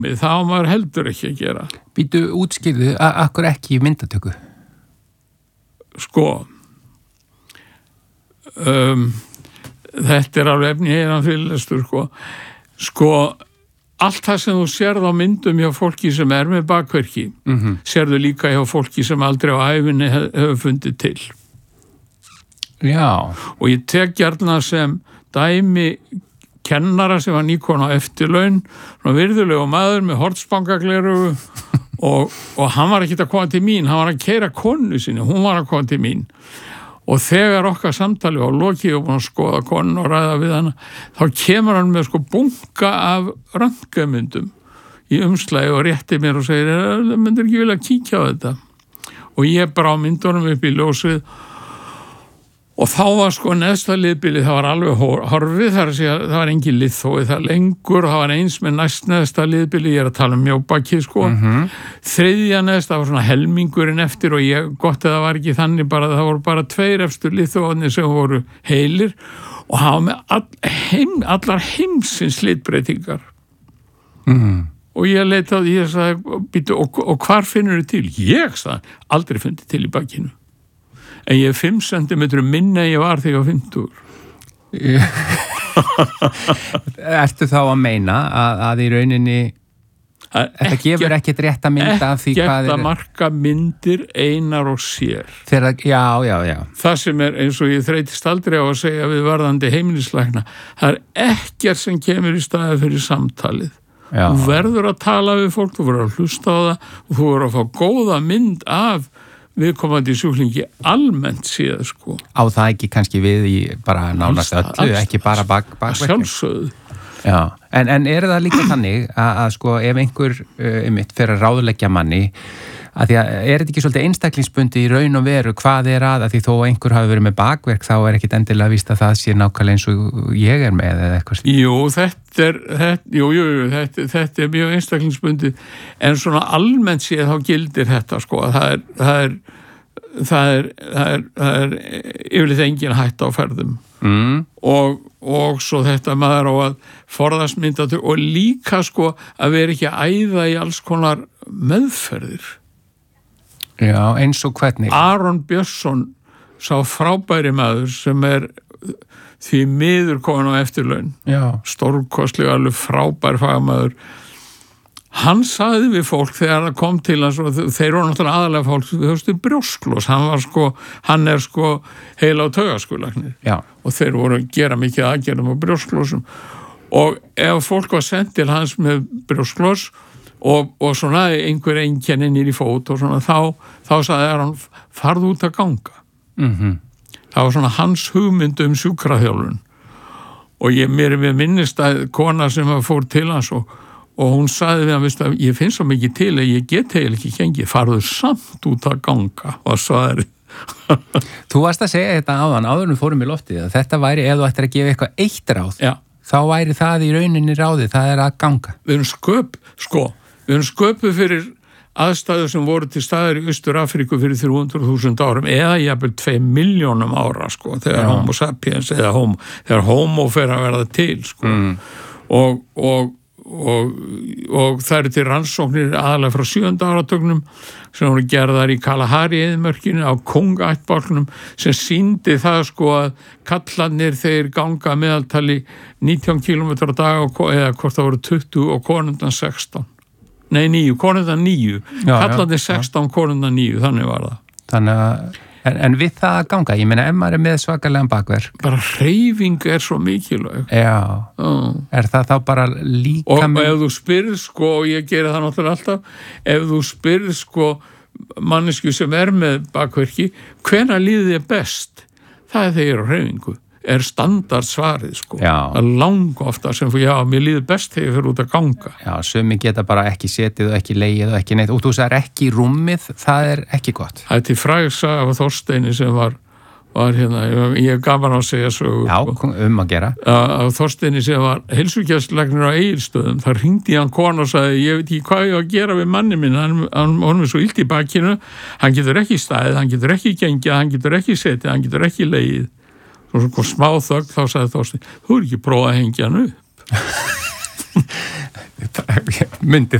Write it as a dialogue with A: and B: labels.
A: Það á maður heldur ekki að gera.
B: Býtu útskýrðu, akkur ekki í myndatöku?
A: Sko, þetta alveg efni heilan fyrirlestur, sko, allt það sem þú sérð á myndum hjá fólki sem með bakverki, sérðu líka hjá fólki sem aldrei á ævinni hefur fundið til.
B: Já. Og
A: ég tek gjarna sem dæmi kennara sem var nýkon á eftirlaun, virðulegu maður með hornspangagleru og hann var ekkert að koma til mín, hann var að keyra konu sinni, hún var að koma til mín. Og þegar okkar samtali var lokið og búin að skoða konu og ræða við hana, þá kemur hann með bunka af röntgenmyndum í umslagi og rétti mér og segir, myndir ekki vilja kíkja á þetta? Og ég brá myndunum upp í ljósið og þá var neðsta liðbilið, það var alveg horfið, það var engin liðþói það lengur, það var eins með næst neðsta liðbilið, ég að tala mjóbaki, þriðja neðsta, það var svona helmingurinn eftir og gott að það var ekki þannig bara, það voru bara 2 efstu liðþóðnir sem voru heilir og það var með allar heimsins litbreytingar. Og ég leitaði, ég sagði, býtu, og hvar finnur þið til? Ég sagði, aldrei fundið til í bakinu. En ég 5 centimetrum minna ég var þegar 50.
B: Ertu þá að meina að í rauninni þetta gefur ekkert rétt að mynda af því hvað
A: ekkert að marka myndir einar og sér.
B: Já.
A: Það sem eins og ég þreytist aldrei á að segja við varðandi heimilislækna, það ekkert sem kemur í staði fyrir samtalið.
B: Já.
A: Þú verður að tala við fólk, þú verður að hlusta á það og þú verður að fá góða mynd af viðkomandi sjúklingi almennt séð,
B: Á það ekki kannski við í bara nánast öllu, ekki bara bakverkni?
A: Sjálfsögðu.
B: Já, en það líka þannig að ef einhver fer að ráðleggja manni, að því að þetta ekki svolítið einstaklingsbundi í raun og veru hvað að því þó einhver hafi verið með bakverk þá ekkit endilega víst að það sé nákvæmlega eins og ég með eða eitthvað.
A: Þetta er mjög einstaklingsbundi en svona almennt séð þá gildir þetta það er yfirleitt engin hætta á ferðum og svo þetta maður á að forðast myndatöku og líka að vera ekki að æða í alls konar meðferðir.
B: Já, eins og hvernig?
A: Aron Björnsson sá frábæri maður sem því miður komin á eftirlaun. Stórkostlega alveg frábær fagmaður. Hann sagði við fólk þegar það kom til hans og þeir voru náttúrulega aðalega fólk við höfstu brjósklos. Hann er heila og taugaskurlæknir. Og þeir voru að gera mikið aðgerðum á brjósklosum. Og ef fólk var sendt til hans með brjósklos og svona einhver einkenni niður í fót og svona þá sagði hann farðu út að ganga. Það var svona hans hugmynd sjúkraþjálfun og mér minnist að kona sem fór til hans og hún sagði við hann, veistu að ég finn svo mikið til að ég get eiginlega ekki gengið, farðu samt út að ganga og sagði
B: Þú varst að segja þetta áður við fórum í loftið að þetta væri ef þú ættir að gefa eitthvað eitt ráð þá væri það í rauninni ráðið, það er að ganga. Við
A: erum sköpuð fyrir aðstæður sem voru til staðar í Austur-Afríku fyrir 300.000 árum eða jafnvel 2 milljónum ára þegar homo sapiens eða þegar homo fer að verða til og það eru til rannsóknir aðalega frá 7. áratugnum sem voru gerðar í Kalahari-eyðimörkinu á Kong-ættbálknum sem sýndi það að kallarnir þeir ganga meðaltali 19 km á dag eða hvort það voru 20 og konundan 16. Nei, 9, konundan 9. Kallarnir 16, konundan 9, þannig var það.
B: Þannig að En við það að ganga, ég meina ef maður með svakalega bakverk.
A: Bara hreyfing svo mikilvæg.
B: Já, er það þá bara líka...
A: Og ef þú spyrð, og ég geri það náttúrulega alltaf, ef þú spyrð mannesku sem með bakverki, hvenær líður þér best? Það þegar hreyfingu. Standard svarið, lang ofta sem mér líður best þegar ég fyrir út að ganga.
B: Já, sumi geta bara ekki setið og ekki legið og ekki neitt. Og þú sagðir ekki rúmið, það ekki gott.
A: Það til frægsa af Þorsteini sem var hérna, ég gaf hann að segja svo.
B: Já, að gera.
A: Af Þorsteini sem var heilsugæslulæknir á Egilsstöðum, þar hringdi hann konu og sagði, ég veit ekki hvað ég á að gera við manni minn, hann er svo illt í bakinu, hann getur ekki staðið, hann getur ekki gengið, hann getur ekki setið, hann getur ekki legið. Og svo smá þögn, þá sagði Þorstein, þú ekki prófað að hengja hann upp.
B: myndi